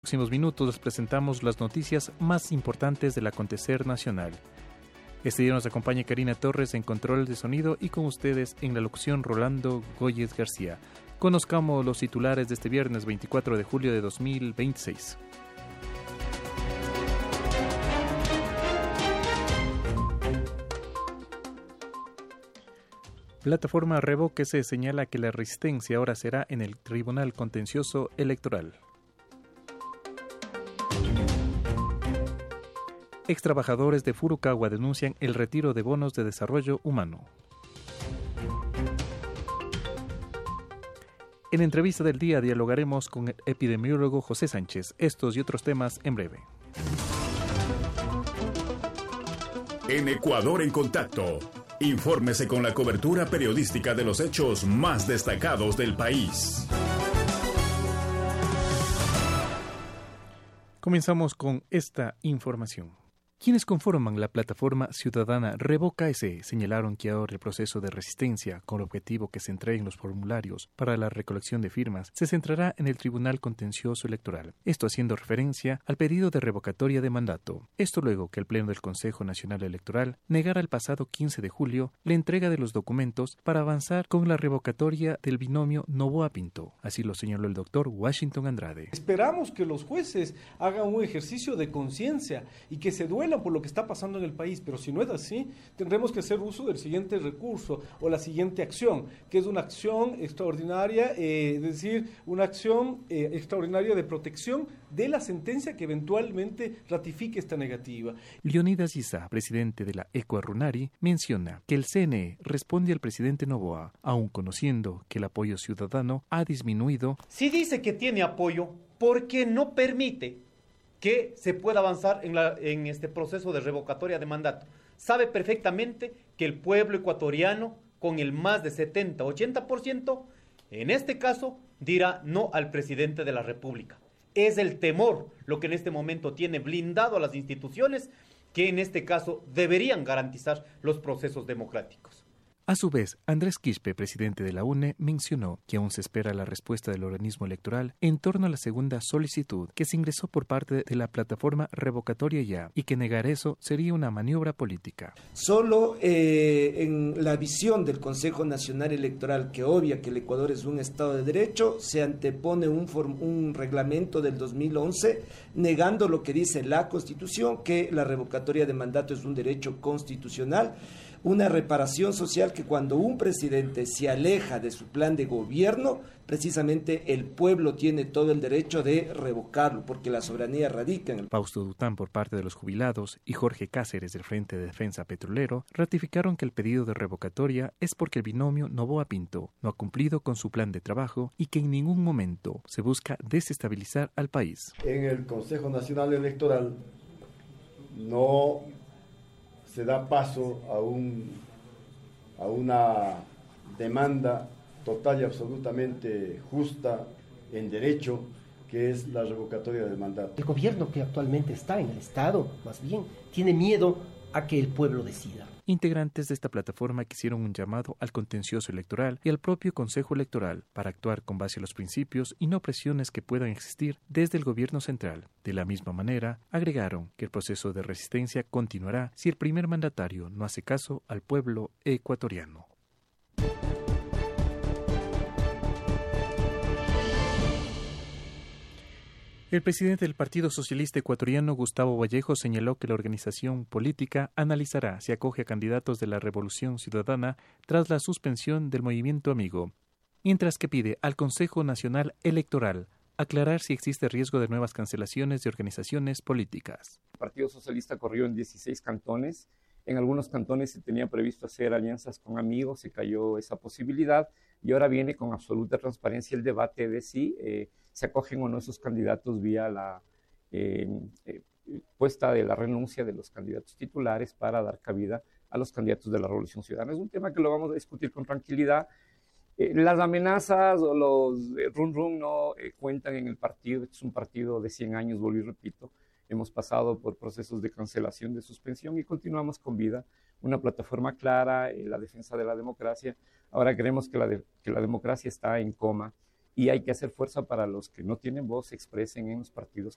Próximos minutos les presentamos las noticias más importantes del acontecer nacional. Este día nos acompaña Karina Torres en control de sonido y con ustedes en la locución Rolando Góyez García. Conozcamos los titulares de este viernes 24 de julio de 2026. Plataforma Revóquese señala que la resistencia ahora será en el Tribunal Contencioso Electoral. Extrabajadores de Furukawa denuncian el retiro de bonos de desarrollo humano. En entrevista del día dialogaremos con el epidemiólogo José Sánchez. Estos y otros temas en breve. En Ecuador en Contacto, infórmese con la cobertura periodística de los hechos más destacados del país. Comenzamos con esta información. Quienes conforman la plataforma ciudadana Revóquese señalaron que ahora el proceso de resistencia, con el objetivo que se entreguen los formularios para la recolección de firmas, se centrará en el Tribunal Contencioso Electoral. Esto haciendo referencia al pedido de revocatoria de mandato. Esto luego que el Pleno del Consejo Nacional Electoral negara el pasado 15 de julio la entrega de los documentos para avanzar con la revocatoria del binomio Noboa-Pinto. Así lo señaló el doctor Washington Andrade. Esperamos que los jueces hagan un ejercicio de conciencia y que se duelan por lo que está pasando en el país, pero si no es así, tendremos que hacer uso del siguiente recurso o la siguiente acción, que es una acción extraordinaria, es decir, una acción extraordinaria de protección de la sentencia que eventualmente ratifique esta negativa. Leonidas Issa, presidente de la Ecuarunari, menciona que el CNE responde al presidente Noboa, aun conociendo que el apoyo ciudadano ha disminuido. Si dice que tiene apoyo, ¿por qué no permite que se pueda avanzar en este proceso de revocatoria de mandato? Sabe perfectamente que el pueblo ecuatoriano, con el más de 70-80%, en este caso, dirá no al presidente de la República. Es el temor lo que en este momento tiene blindado a las instituciones que en este caso deberían garantizar los procesos democráticos. A su vez, Andrés Quispe, presidente de la UNE, mencionó que aún se espera la respuesta del organismo electoral en torno a la segunda solicitud que se ingresó por parte de la plataforma Revocatoria Ya y que negar eso sería una maniobra política. Solo en la visión del Consejo Nacional Electoral, que obvia que el Ecuador es un Estado de Derecho, se antepone un reglamento del 2011 negando lo que dice la Constitución, que la revocatoria de mandato es un derecho constitucional. Una reparación social que cuando un presidente se aleja de su plan de gobierno, precisamente el pueblo tiene todo el derecho de revocarlo, porque la soberanía radica en el... Fausto Dután por parte de los jubilados y Jorge Cáceres del Frente de Defensa Petrolero ratificaron que el pedido de revocatoria es porque el binomio Noboa-Pinto no ha cumplido con su plan de trabajo y que en ningún momento se busca desestabilizar al país. En el Consejo Nacional Electoral no se da paso a una demanda total y absolutamente justa en derecho, que es la revocatoria del mandato. El gobierno que actualmente está en el Estado, más bien, tiene miedo a que el pueblo decida. Integrantes de esta plataforma hicieron un llamado al contencioso electoral y al propio Consejo Electoral para actuar con base a los principios y no presiones que puedan existir desde el gobierno central. De la misma manera, agregaron que el proceso de resistencia continuará si el primer mandatario no hace caso al pueblo ecuatoriano. El presidente del Partido Socialista Ecuatoriano, Gustavo Vallejo, señaló que la organización política analizará si acoge a candidatos de la Revolución Ciudadana tras la suspensión del Movimiento Amigo, mientras que pide al Consejo Nacional Electoral aclarar si existe riesgo de nuevas cancelaciones de organizaciones políticas. El Partido Socialista corrió en 16 cantones. En algunos cantones se tenía previsto hacer alianzas con amigos, se cayó esa posibilidad y ahora viene con absoluta transparencia el debate de si se acogen o no esos candidatos vía la puesta de la renuncia de los candidatos titulares para dar cabida a los candidatos de la Revolución Ciudadana. Es un tema que lo vamos a discutir con tranquilidad. Las amenazas o los run no cuentan en el partido. Este es un partido de 100 años, vuelvo y repito. Hemos pasado por procesos de cancelación, de suspensión y continuamos con vida. Una plataforma clara, la defensa de la democracia. Ahora creemos que la democracia está en coma y hay que hacer fuerza para los que no tienen voz, se expresen en los partidos.